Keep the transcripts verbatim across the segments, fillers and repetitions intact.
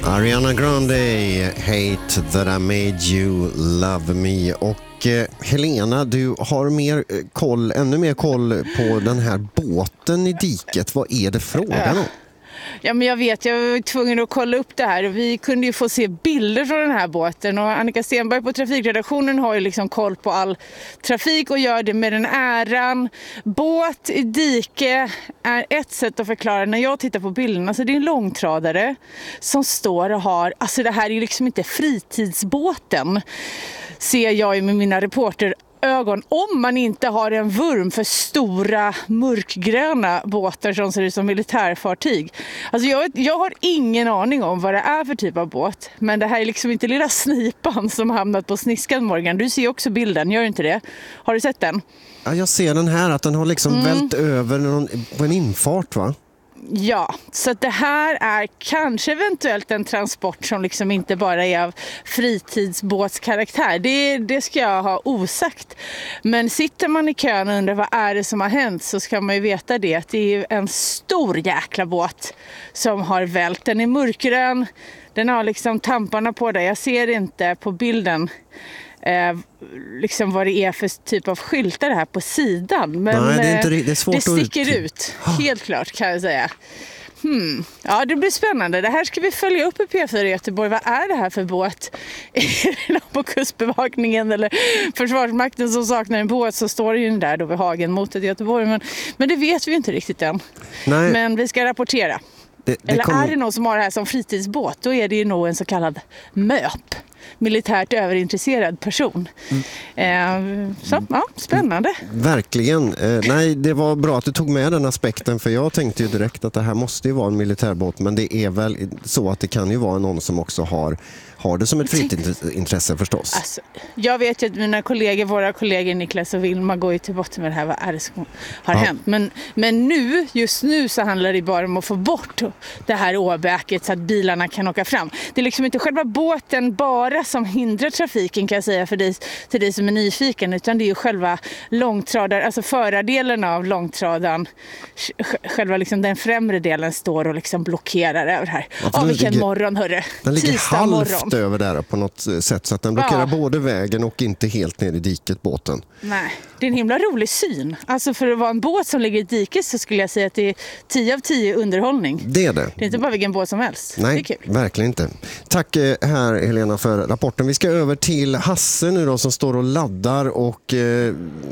Ariana Grande, Hate That I Made You Love Me. Och eh, Helena, du har mer koll, ännu mer koll på den här båten i diket. Vad är det frågan om? Ja, men jag vet, jag var tvungen att kolla upp det här och vi kunde ju få se bilder från den här båten, och Annika Stenberg på trafikredaktionen har ju liksom koll på all trafik och gör det med den äran. Båt i dike är ett sätt att förklara. När jag tittar på bilderna så är det en långtradare som står och har, alltså det här är ju liksom inte fritidsbåten, ser jag ju med mina reporter ögon, om man inte har en vurm för stora mörkgröna båtar som ser ut som militärfartyg. Alltså jag, jag har ingen aning om vad det är för typ av båt, men det här är liksom inte lilla snipan som hamnat på sniskan. Morgan, du ser också bilden, gör inte det? Har du sett den? Ja, jag ser den här, att den har liksom mm. vält över någon, på en infart, va? Ja, så att det här är kanske eventuellt en transport som liksom inte bara är av fritidsbåtskaraktär. Det, det ska jag ha osagt. Men sitter man i kön och undrar vad är det som har hänt, så ska man ju veta det. Att det är en stor jäkla båt som har vält. Den är mörkgrön, den har liksom tamparna på där. Jag ser inte på bilden Eh, liksom vad det är för typ av skyltar här på sidan, men nej, det, är inte, det, är svårt det sticker ut, ut helt klart, kan jag säga. Hmm. Ja, det blir spännande. Det här ska vi följa upp i P fyra i Göteborg. Vad är det här för båt? Är det på kustbevakningen eller Försvarsmakten som saknar en båt, så står det ju där då vid Hagen mot ett Göteborg, men, men det vet vi inte riktigt än. Nej. Men vi ska rapportera. Det, det eller kommer... är det någon som har det här som fritidsbåt, då är det ju nog en så kallad MÖP, militärt överintresserad person. Mm. Eh, så, ja, spännande. Verkligen. Eh, nej, det var bra att du tog med den aspekten, för jag tänkte ju direkt att det här måste ju vara en militärbåt, men det är väl så att det kan ju vara någon som också har har det som ett fritidsintresse förstås. Alltså, jag vet ju att mina kollegor, våra kollegor Niklas och Vilma går ju till botten med det här, vad är det som har ja. hänt. Men, men nu, just nu så handlar det bara om att få bort det här åbäket så att bilarna kan åka fram. Det är liksom inte själva båten bara som hindrar trafiken, kan jag säga för dig, till dig som är nyfiken, utan det är ju själva långtradaren, alltså förardelen av långtradaren, själva liksom den främre delen står och liksom blockerar över här. Ja, oh, vilken ligger, morgon, hörru. Den ligger halvt över där på något sätt, så att den blockerar ja. både vägen och inte helt ner i diket, båten. Nej, det är en himla rolig syn. Alltså för att vara en båt som ligger i diket så skulle jag säga att det är tio av tio underhållning. Det är det. Det är inte bara vilken båt som helst. Nej, det är kul. Verkligen inte. Tack här Helena för rapporten. Vi ska över till Hasse nu då, som står och laddar och eh,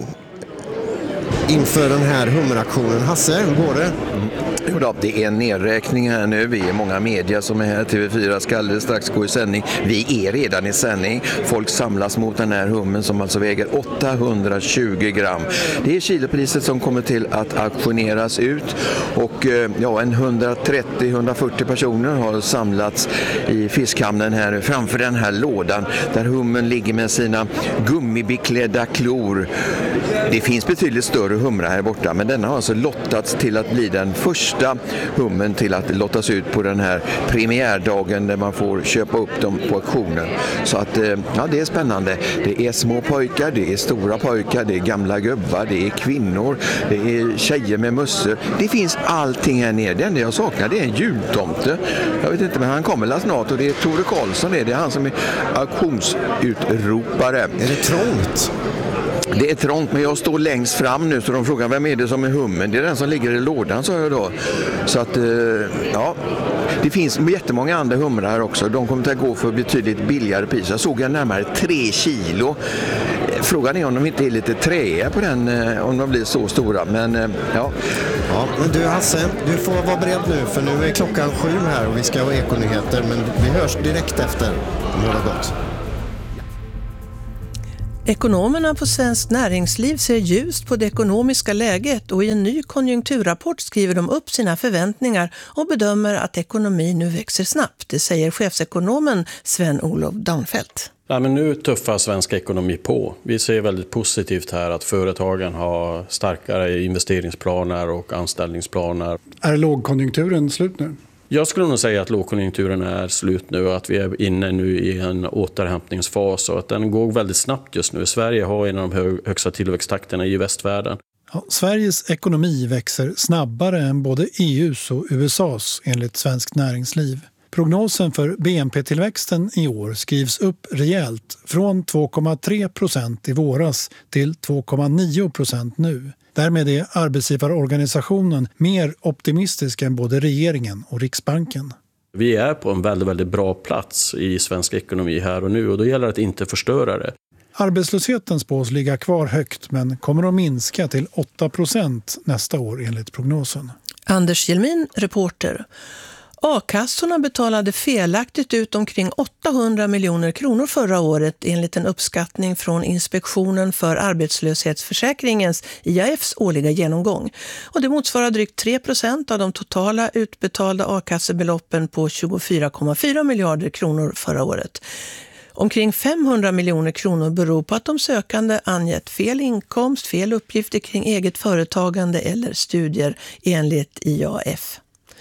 inför den här hummeraktionen. Hasse, hur går det? Mm. Jo då, det är en nedräkning här nu. Vi är många media som är här. T V fyra ska alldeles strax gå i sändning. Vi är redan i sändning. Folk samlas mot den här hummen som alltså väger åttahundratjugo gram. Det är kilopriset som kommer till att auktioneras ut. Och ja, en hundratrettio till hundrafyrtio personer har samlats i fiskhamnen här framför den här lådan där hummen ligger med sina gummibeklädda klor. Det finns betydligt större humrar här borta, men denna har alltså lottats till att bli den första hummen till att lottas ut på den här premiärdagen där man får köpa upp dem på auktionen. Så att ja, det är spännande. Det är små pojkar, det är stora pojkar, det är gamla gubbar, det är kvinnor, det är tjejer med mössor. Det finns allting här nere. Det enda jag saknar, det är en jultomte. Jag vet inte, men han kommer väl snart, och det är Tore Karlsson, det är han som är auktionsutropare. Är det trångt? Det är trångt, men jag står längst fram nu, så de frågar vem är det som är hummen. Det är den som ligger i lådan, sa jag då. Så att, ja, det finns jättemånga andra humrar här också. De kommer att gå för betydligt billigare pris. Jag såg jag närmare tre kilo. Frågan är om de inte är lite träiga på den, om de blir så stora. Men ja. Ja, men du Hasse, du får vara beredd nu, för nu är klockan sju här och vi ska ha ekonyheter. Men vi hörs direkt efter. Nu har det gått. Ekonomerna på Svenskt Näringsliv ser ljust på det ekonomiska läget, och i en ny konjunkturrapport skriver de upp sina förväntningar och bedömer att ekonomin nu växer snabbt. Det säger chefsekonomen Sven-Olof Daunfeldt. Ja, men nu tuffar svensk ekonomi på. Vi ser väldigt positivt här att företagen har starkare investeringsplaner och anställningsplaner. Är lågkonjunkturen slut nu? Jag skulle nog säga att lågkonjunkturen är slut nu och att vi är inne nu i en återhämtningsfas och att den går väldigt snabbt just nu. Sverige har en av de högsta tillväxttakterna i västvärlden. Ja, Sveriges ekonomi växer snabbare än både E U:s och U S A:s enligt Svenskt Näringsliv. Prognosen för B N P-tillväxten i år skrivs upp rejält från två komma tre procent i våras till två komma nio procent nu. Därmed är arbetsgivarorganisationen mer optimistisk än både regeringen och Riksbanken. Vi är på en väldigt, väldigt bra plats i svensk ekonomi här och nu och då gäller det att inte förstöra det. Arbetslösheten spås ligga kvar högt men kommer att minska till åtta procent nästa år enligt prognosen. Anders Jelmin, reporter. A-kassorna betalade felaktigt ut omkring åttahundra miljoner kronor förra året enligt en uppskattning från Inspektionen för arbetslöshetsförsäkringens I A F:s årliga genomgång. Och det motsvarar drygt tre procent av de totala utbetalda a-kassebeloppen på tjugofyra komma fyra miljarder kronor förra året. Omkring femhundra miljoner kronor beror på att de sökande angett fel inkomst, fel uppgifter kring eget företagande eller studier enligt I A F.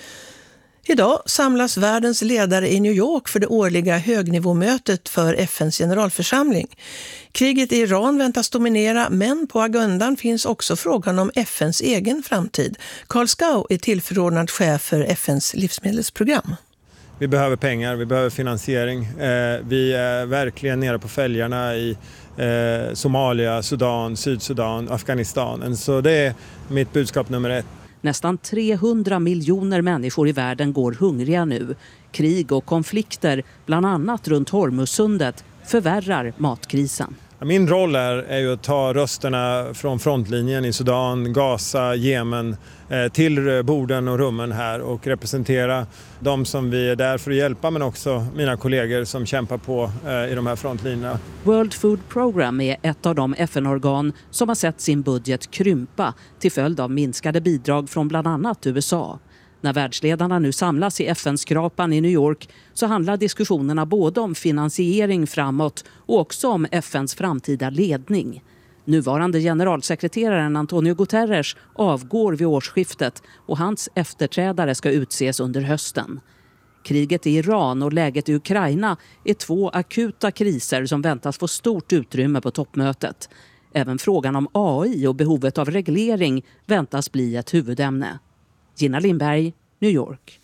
Idag samlas världens ledare i New York för det årliga högnivåmötet för F N:s generalförsamling. Kriget i Iran väntas dominera, men på agendan finns också frågan om F N:s egen framtid. Carl Skau är tillförordnad chef för F N:s livsmedelsprogram. Vi behöver pengar, vi behöver finansiering. Vi är verkligen nere på fälgarna i Somalia, Sudan, Sydsudan, Afghanistan. Så det är mitt budskap nummer ett. Nästan trehundra miljoner människor i världen går hungriga nu. Krig och konflikter, bland annat runt Hormuzsundet, förvärrar matkrisen. Min roll är, är ju att ta rösterna från frontlinjen i Sudan, Gaza, Jemen till borden och rummen här och representera de som vi är där för att hjälpa, men också mina kollegor som kämpar på i de här frontlinjerna. World Food Program är ett av de F N-organ som har sett sin budget krympa till följd av minskade bidrag från bland annat U S A. När världsledarna nu samlas i F N-skrapan i New York så handlar diskussionerna både om finansiering framåt och också om F N:s framtida ledning. Nuvarande generalsekreteraren Antonio Guterres avgår vid årsskiftet och hans efterträdare ska utses under hösten. Kriget i Iran och läget i Ukraina är två akuta kriser som väntas få stort utrymme på toppmötet. Även frågan om A I och behovet av reglering väntas bli ett huvudämne. Gina Lindberg, New York.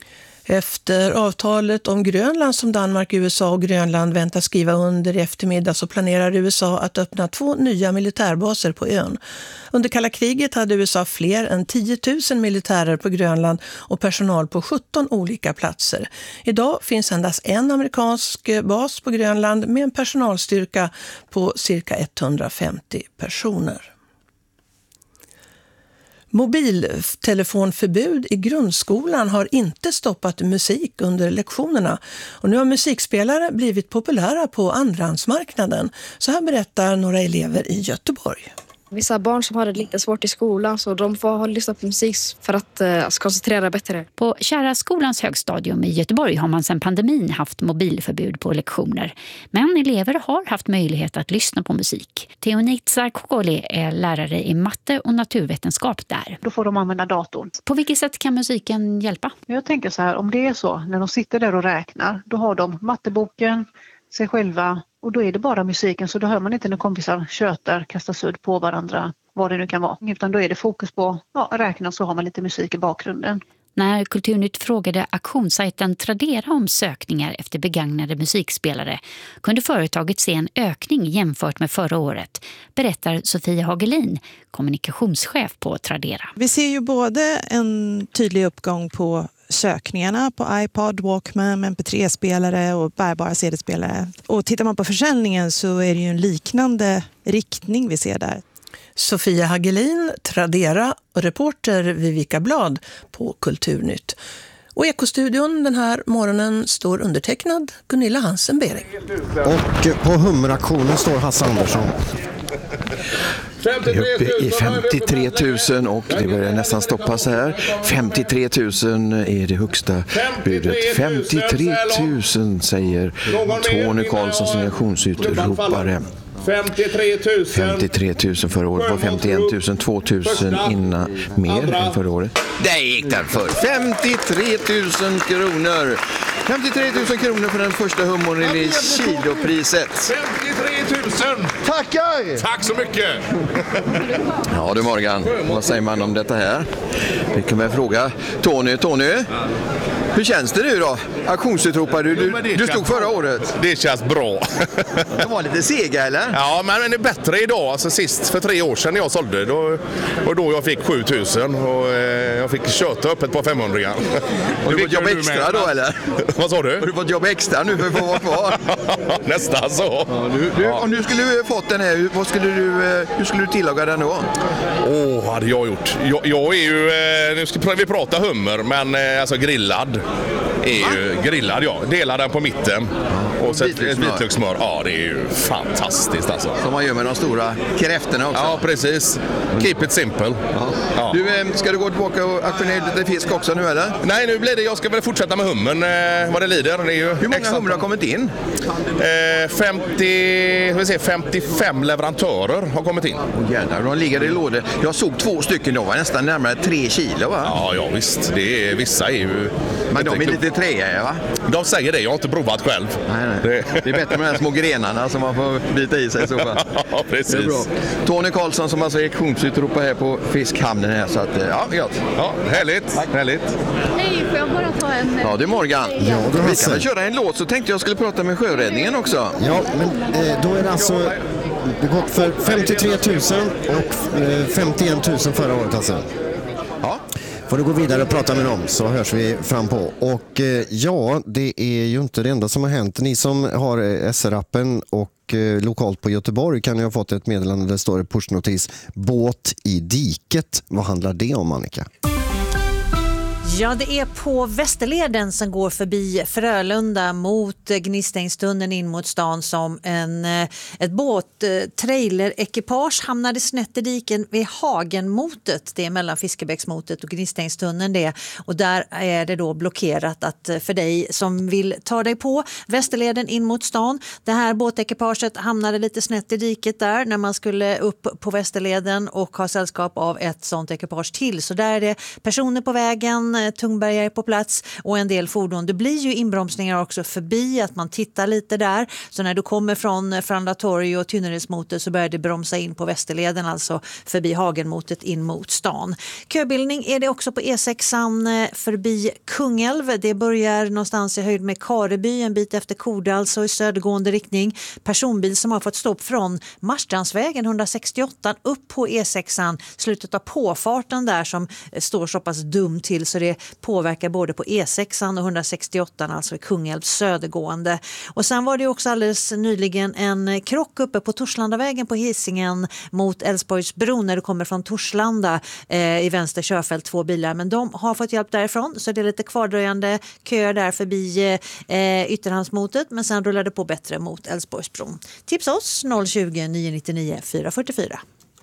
Efter avtalet om Grönland som Danmark, U S A och Grönland väntas skriva under i eftermiddag så planerar U S A att öppna två nya militärbaser på ön. Under kalla kriget hade U S A fler än tio tusen militärer på Grönland och personal på sjutton olika platser. Idag finns endast en amerikansk bas på Grönland med en personalstyrka på cirka etthundrafemtio personer. Mobiltelefonförbud i grundskolan har inte stoppat musik under lektionerna. Och nu har musikspelare blivit populära på andrahandsmarknaden. Så här berättar några elever i Göteborg. Vissa barn som har det lite svårt i skolan så de får lyssna på musik för att uh, koncentrera bättre. På Kära skolans högstadium i Göteborg har man sedan pandemin haft mobilförbud på lektioner. Men elever har haft möjlighet att lyssna på musik. Teonitsa Kokoli är lärare i matte och naturvetenskap där. Då får de använda datorn. På vilket sätt kan musiken hjälpa? Jag tänker så här, om det är så, när de sitter där och räknar, då har de matteboken, sig själva. Och då är det bara musiken, så då hör man inte när kompisar tjötar, kastar sudd på varandra, vad det nu kan vara. Utan då är det fokus på ja, räkna, så har man lite musik i bakgrunden. När Kulturnytt frågade auktionssajten Tradera om sökningar efter begagnade musikspelare kunde företaget se en ökning jämfört med förra året, berättar Sofia Hagelin, kommunikationschef på Tradera. Vi ser ju både en tydlig uppgång på sökningarna på iPod, Walkman, M P tre-spelare och bärbara C D-spelare. Och tittar man på försäljningen så är det ju en liknande riktning vi ser där. Sofia Hagelin, Tradera och reporter Vivica Blad på Kulturnytt. Och Ekostudion den här morgonen står undertecknad Gunilla Hansen-Bering. Och på hummeraktionen står Hasse Andersson. Vi är uppe i femtiotre tusen och det börjar nästan stoppas här. femtiotre tusen är det högsta budet. femtiotre tusen säger Tony Karlsson som reaktionsutropare. femtiotre tusen. femtiotre tusen förra året var femtioen tusen, två tusen innan mer än förra året. Där gick den för femtiotre tusen kronor. femtiotre tusen kronor för den första hummern i kilopriset. femtiotre tusen! Tackar! Tack så mycket! Ja du Morgan, vad säger man om detta här? Vi kan väl fråga Tony. Tony, Hur känns det nu då? Auktionsutropare, du, du, du stod förra året. Det känns bra. Det var lite sega eller? Ja, men det är bättre idag. Alltså sist för tre år sedan när jag sålde. Då, och då jag fick sju tusen och eh, jag fick köta upp ett par femhundringar. Har du fått jobb extra då eller? Vad sa du? Har du fått jobb extra nu för att få vara kvar? Nästan så. Ja, du, du, om du skulle fått den här, vad skulle du, hur skulle du tillaga den då? Åh, oh, vad hade jag gjort? Jag, jag är ju, nu ska vi prata hummer, men alltså grillad. Är ju grillad, ja. Dela den på mitten. Och så ett vitlökssmör. Ja, det är ju fantastiskt alltså. Som man gör med de stora kräftorna också. Ja, precis. Keep it simple. Ja. Ja. Du, ska du gå tillbaka och auktionera lite fisk också nu eller? Nej, nu blir det, jag ska väl fortsätta med hummen eh, vad det lider. Det är ju Hur många hummer har kommit in? Eh, femtio, vi säger femtiofem leverantörer har kommit in. Åh jävlar, de ligger i lådor. Jag såg två stycken, de var nästan närmare tre kilo va? Ja, ja visst. Det är, vissa är ju... Men de är lite träiga va? De säger det, jag har inte provat själv. Nej, nej. Det... det är bättre med de här små grenarna som man får bita i sig i så fall. Ja, precis. Det är bra. Tony Karlsson som alltså är auktionsutropare här på Fiskhamnen här, så att ja, gott. Ja, härligt. Tack. Härligt. Hej, får jag bara ta en... Ja, det är Morgan. Ja, du vi kan väl köra en låt, så tänkte jag skulle prata med sjöräddningen också. Ja, men eh, då är det alltså det gått för femtiotre tusen och eh, femtioen tusen förra året alltså. Ja. Får du gå vidare och prata med dem så hörs vi fram på. Och eh, ja, det är ju inte det enda som har hänt. Ni som har eh, S R-appen och eh, lokalt på Göteborg kan ju ha fått ett meddelande där det står pushnotis båt i diket. Vad handlar det om, Annika? Ja, det är på Västerleden som går förbi Frölunda mot Gnistängstunneln in mot stan som en, ett båt-trailer-ekipage hamnade snett i diken vid Hagenmotet. Det är mellan Fiskebäcksmotet och Gnistängstunneln det. Och där är det då blockerat att för dig som vill ta dig på Västerleden in mot stan. Det här båtekipaget hamnade lite snett i diket där när man skulle upp på Västerleden och ha sällskap av ett sånt ekipage till. Så där är det personer på vägen, tungbärgare på plats och en del fordon. Det blir ju inbromsningar också förbi, att man tittar lite där. Så när du kommer från Frölunda torg och Tynneredsmotet så börjar det bromsa in på Västerleden, alltså förbi Hagenmotet in mot stan. Köbildning är det också på E sexan förbi Kungälv. Det börjar någonstans i höjd med Kareby, en bit efter Kordal, så i södergående riktning. Personbil som har fått stopp från Marstrandsvägen etthundrasextioåtta upp på E sexan, slutet av påfarten där som står så pass dum till så det påverkar både på E sexan och etthundrasextioåtta, alltså i Kungälv södergående. Och sen var det också alldeles nyligen en krock uppe på Torslandavägen på Hisingen mot Älvsborgsbron när du kommer från Torslanda eh, i vänster körfält, två bilar. Men de har fått hjälp därifrån så det är lite kvardröjande köer där förbi eh, Ytterhandsmotet, men sen rullar det på bättre mot Älvsborgsbron. Tips oss noll tjugo, nio nittionio, fyra fyrtiofyra.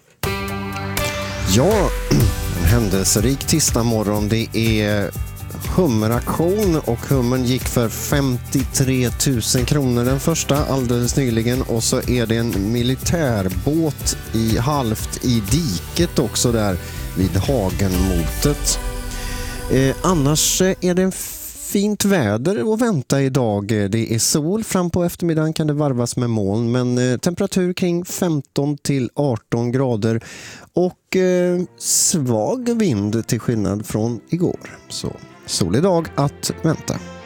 Ja, en händelserik tisdag morgon. Det är hummeraktion och hummern gick för femtiotre tusen kronor den första alldeles nyligen, och så är det en militärbåt i halvt i diket också där vid Hagenmotet. Eh, annars är det en fint väder att vänta idag. Det är sol, fram på eftermiddagen kan det varvas med moln, men eh, temperatur kring femton till arton grader och eh, svag vind till skillnad från igår. Så solig dag att vänta.